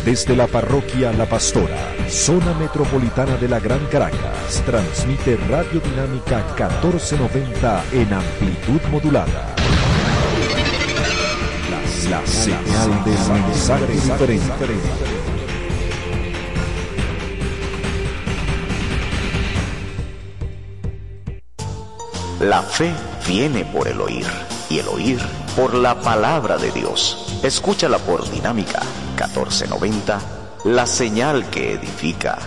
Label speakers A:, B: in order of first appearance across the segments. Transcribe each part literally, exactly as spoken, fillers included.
A: Desde la parroquia La Pastora, zona metropolitana de la Gran Caracas, transmite Radio Dinámica catorce noventa en amplitud modulada. La, la señal de mensaje diferente.
B: La fe viene por el oír, y el oír por la palabra de Dios. Escúchala por Dinámica catorce noventa, la señal que edifica.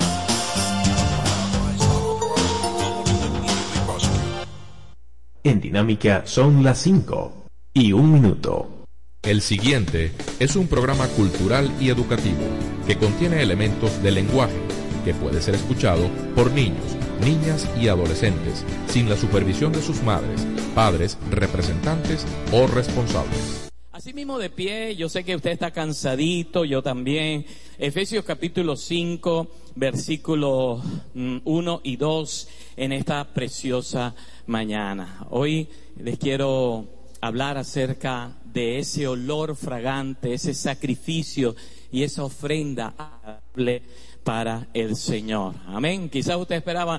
C: En Dinámica son las cinco y un minuto.
D: El siguiente es un programa cultural y educativo que contiene elementos de lenguaje que puede ser escuchado por niños, niñas y adolescentes sin la supervisión de sus madres, padres, representantes o responsables.
E: Así mismo de pie, yo sé que usted está cansadito, yo también. Efesios capítulo cinco, versículos uno y dos en esta preciosa mañana. Hoy les quiero hablar acerca de ese olor fragante, ese sacrificio y esa ofrenda agradable para el Señor. Amén. Quizás usted esperaba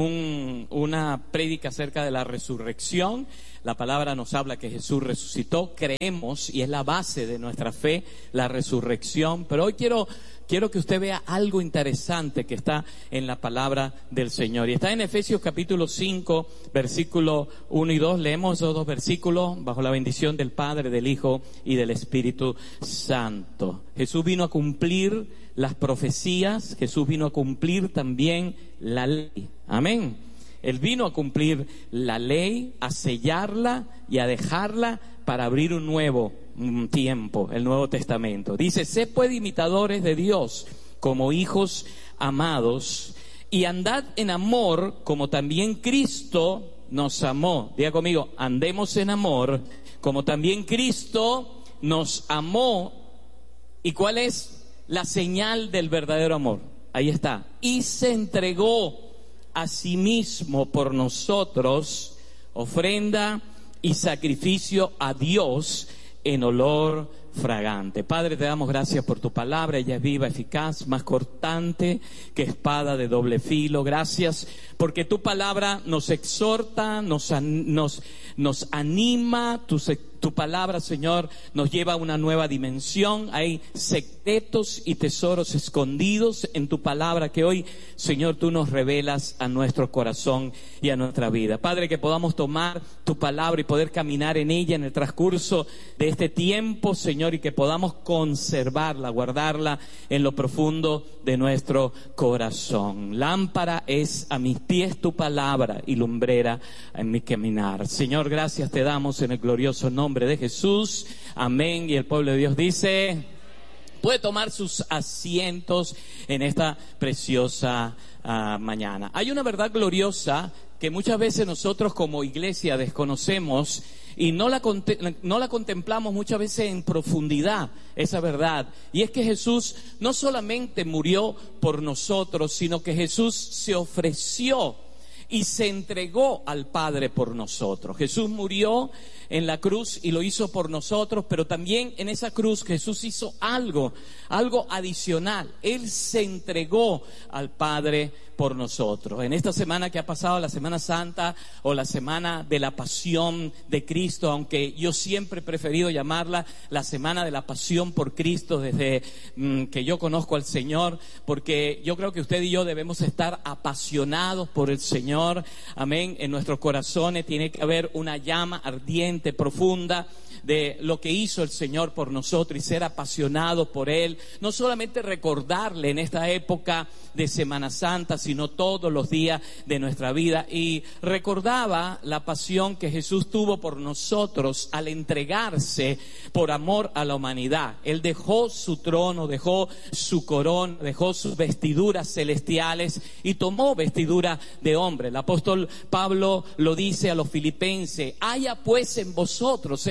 E: un, una prédica acerca de la resurrección. La palabra nos habla que Jesús resucitó. Creemos, y es la base de nuestra fe, la resurrección. Pero hoy quiero, quiero que usted vea algo interesante que está en la palabra del Señor. Y está en Efesios capítulo cinco, versículo uno y dos. Leemos esos dos versículos bajo la bendición del Padre, del Hijo y del Espíritu Santo. Jesús vino a cumplir las profecías. Jesús vino a cumplir también la ley. Amén. Él vino a cumplir la ley, a sellarla y a dejarla para abrir un nuevo un tiempo, el Nuevo Testamento. Dice, sed pues imitadores de Dios como hijos amados y andad en amor como también Cristo nos amó. Diga conmigo, andemos en amor como también Cristo nos amó. ¿Y cuál es la señal del verdadero amor? Ahí está. Y se entregó asimismo por nosotros, ofrenda y sacrificio a Dios en olor fragante. Padre, te damos gracias por tu palabra. Ella es viva, eficaz, más cortante que espada de doble filo. Gracias porque tu palabra nos exhorta, nos, nos, nos anima. Tu, tu palabra, Señor, nos lleva a una nueva dimensión. Hay secretos y tesoros escondidos en tu palabra que hoy, Señor, tú nos revelas a nuestro corazón y a nuestra vida. Padre, que podamos tomar tu palabra y poder caminar en ella en el transcurso de este tiempo, Señor, y que podamos conservarla, guardarla en lo profundo de nuestro corazón. Lámpara es a mis pies tu palabra y lumbrera en mi caminar. Señor, gracias te damos en el glorioso nombre de Jesús. Amén. Y el pueblo de Dios dice, puede tomar sus asientos en esta preciosa uh, mañana. Hay una verdad gloriosa que muchas veces nosotros como iglesia desconocemos y no la, no la contemplamos muchas veces en profundidad, esa verdad. Y es que Jesús no solamente murió por nosotros, sino que Jesús se ofreció y se entregó al Padre por nosotros. Jesús murió en la cruz y lo hizo por nosotros, pero también en esa cruz Jesús hizo algo, algo adicional. Él se entregó al Padre por nosotros. En esta semana que ha pasado, la Semana Santa o la Semana de la Pasión de Cristo, aunque yo siempre he preferido llamarla la Semana de la Pasión por Cristo desde mmm, que yo conozco al Señor, porque yo creo que usted y yo debemos estar apasionados por el Señor. Amén. En nuestros corazones tiene que haber una llama ardiente, profunda, de lo que hizo el Señor por nosotros y ser apasionados por Él. No solamente recordarle en esta época de Semana Santa, sino todos los días de nuestra vida. Y recordaba la pasión que Jesús tuvo por nosotros al entregarse por amor a la humanidad. Él dejó su trono, dejó su corona, dejó sus vestiduras celestiales y tomó vestidura de hombre. El apóstol Pablo lo dice a los filipenses: haya pues en vosotros ese mismo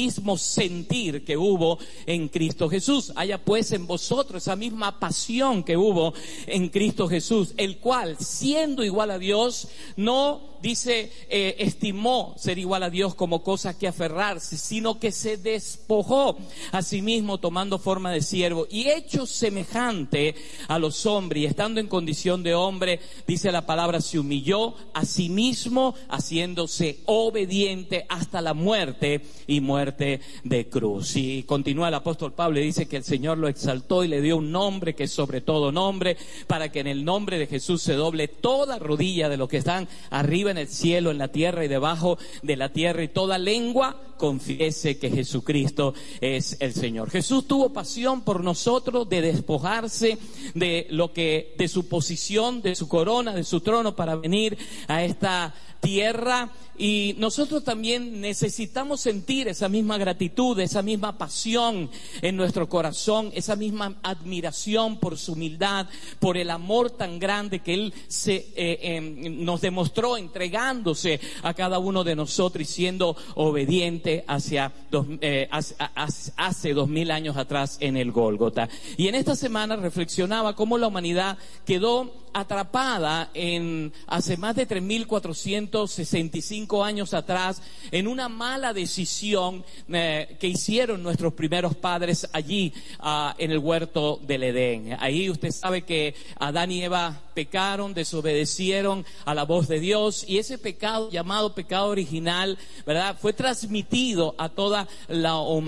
E: mismo sentir que hubo en Cristo Jesús. Haya pues en vosotros esa misma pasión que hubo en Cristo Jesús, el cual, siendo igual a Dios, no, dice, eh, estimó ser igual a Dios como cosa que aferrarse, sino que se despojó a sí mismo, tomando forma de siervo, y hecho semejante a los hombres, y estando en condición de hombre, dice la palabra, se humilló a sí mismo, haciéndose obediente hasta la muerte, y muerte de cruz. Y continúa el apóstol Pablo y dice que el Señor lo exaltó y le dio un nombre que es sobre todo nombre, para que en el nombre de Jesús se doble toda rodilla de los que están arriba en el cielo, en la tierra y debajo de la tierra, y toda lengua confiese que Jesucristo es el Señor. Jesús tuvo pasión por nosotros de despojarse de lo que, de su posición, de su corona, de su trono, para venir a esta tierra. Y nosotros también necesitamos sentir esa misma gratitud, esa misma pasión en nuestro corazón, esa misma admiración por su humildad, por el amor tan grande que Él se, eh, eh, nos demostró entregándose a cada uno de nosotros y siendo obediente hacia dos, eh, hace, hace, hace dos mil años atrás en el Gólgota. Y en esta semana reflexionaba cómo la humanidad quedó atrapada en hace más de tres mil cuatrocientos sesenta y cinco años atrás en una mala decisión eh, que hicieron nuestros primeros padres allí uh, en el huerto del Edén. Ahí usted sabe que Adán y Eva pecaron, desobedecieron a la voz de Dios, y ese pecado llamado pecado original, ¿verdad?, fue transmitido a toda la humanidad.